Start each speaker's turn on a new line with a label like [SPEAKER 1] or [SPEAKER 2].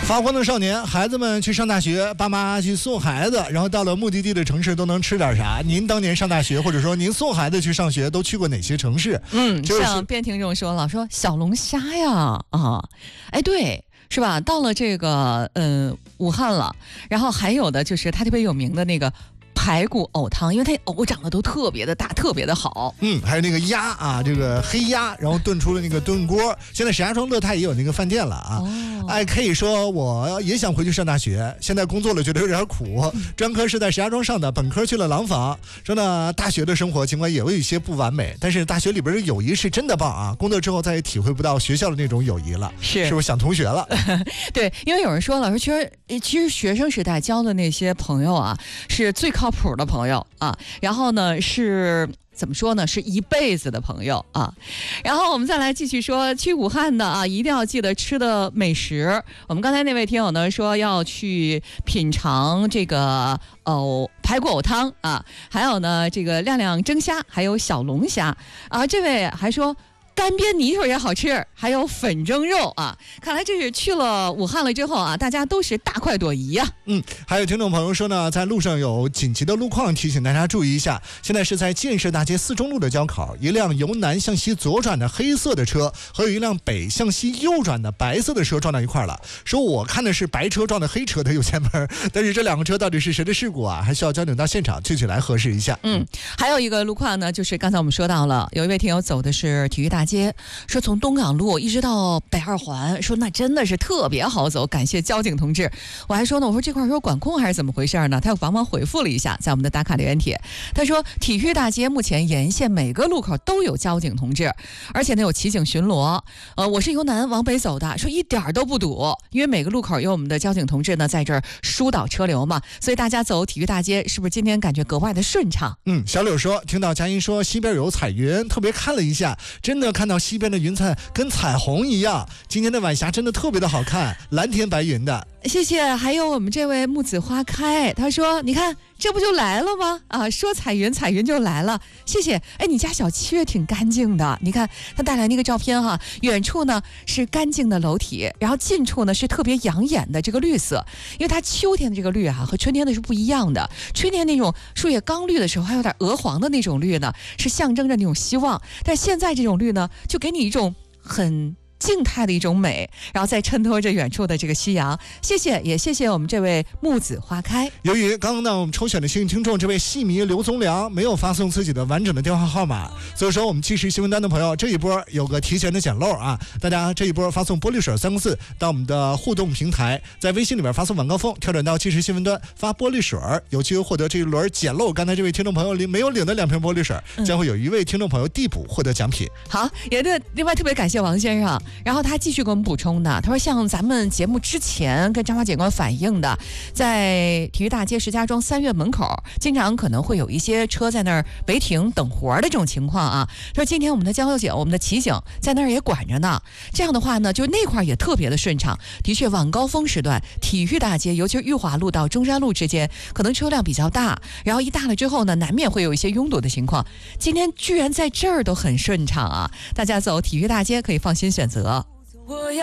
[SPEAKER 1] 发光的少年，孩子们去上大学，爸妈去送孩子，然后到了目的地的城市都能吃点啥？您当年上大学，或者说您送孩子去上学，都去过哪些城市？
[SPEAKER 2] 像边听众说了，说小龙虾呀，哎对。是吧？到了这个武汉了，然后还有的就是它特别有名的那个排骨藕汤，因为它藕长得都特别的大，特别的好。
[SPEAKER 1] 还有那个鸭啊，这个黑鸭，然后炖出了那个炖锅。现在石家庄乐泰也有那个饭店了啊。可以说我也想回去上大学，现在工作了觉得有点苦。专科是在石家庄上的，本科去了廊坊。说呢，大学的生活尽管也有一些不完美，但是大学里边的友谊是真的棒啊！工作之后再也体会不到学校的那种友谊了，是不是想同学了？
[SPEAKER 2] 对，因为有人说了，说其实学生时代交的那些朋友啊，是最靠谱的朋友啊。然后呢是。怎么说呢？是一辈子的朋友啊。然后我们再来继续说，去武汉的啊，一定要记得吃的美食。我们刚才那位听友呢说要去品尝这个排骨藕汤啊，还有呢这个亮亮蒸虾，还有小龙虾啊。这位还说。干煸泥鳅也好吃，还有粉蒸肉啊！看来这是去了武汉了之后啊，大家都是大快朵颐呀。
[SPEAKER 1] 还有听众朋友说呢，在路上有紧急的路况，提醒大家注意一下。现在是在建设大街4中路的交口，一辆由南向西左转的黑色的车和有一辆北向西右转的白色的车撞到一块了。说我看的是白车撞的黑车的右前门，但是这两个车到底是谁的事故啊？还需要交警到现场具体来核实一下。
[SPEAKER 2] 还有一个路况呢，就是刚才我们说到了，有一位听友走的是体育大街，说从东港路一直到北二环，说那真的是特别好走，感谢交警同志。我还说呢，我说这块说管控还是怎么回事呢？他又帮忙回复了一下，在我们的打卡留言帖，他说体育大街目前沿线每个路口都有交警同志，而且呢有骑警巡逻。我是由南往北走的，说一点都不堵，因为每个路口有我们的交警同志呢在这儿疏导车流嘛，所以大家走体育大街是不是今天感觉格外的顺畅？
[SPEAKER 1] 小柳说听到佳音说西边有彩云，特别看了一下，真的看到西边的云彩跟彩虹一样，今天的晚霞真的特别的好看，蓝天白云的。
[SPEAKER 2] 谢谢。还有我们这位木子花开，他说你看这不就来了吗？说彩云彩云就来了，谢谢。你家小七月挺干净的，你看他带来那个照片哈，远处呢是干净的楼体，然后近处呢是特别养眼的这个绿色，因为它秋天的这个绿和春天的是不一样的。春天那种树叶刚绿的时候还有点鹅黄的那种绿呢，是象征着那种希望，但现在这种绿呢就给你一种很静态的一种美，然后再衬托着远处的这个夕阳。谢谢，也谢谢我们这位木子花开。
[SPEAKER 1] 由于刚刚呢我们抽选的幸运听众这位戏迷刘宗良没有发送自己的完整的电话号码，所以说我们即时新闻端的朋友这一波有个提前的捡漏啊，大家这一波发送玻璃水3个字到我们的互动平台，在微信里面发送晚高峰，跳转到即时新闻端发玻璃水，有机会获得这一轮捡漏刚才这位听众朋友没有领的2瓶玻璃水，将会有一位听众朋友递补获得奖品。
[SPEAKER 2] 好，也对，另外特别感谢王先生，然后他继续给我们补充的，他说像咱们节目之前跟张华警官反映的，在体育大街石家庄3院门口经常可能会有一些车在那儿违停等活的这种情况啊。说今天我们的交警我们的骑警在那儿也管着呢，这样的话呢就那块也特别的顺畅。的确晚高峰时段体育大街尤其是裕华路到中山路之间可能车辆比较大，然后一大了之后呢难免会有一些拥堵的情况，今天居然在这儿都很顺畅啊，大家走体育大街可以放心选择。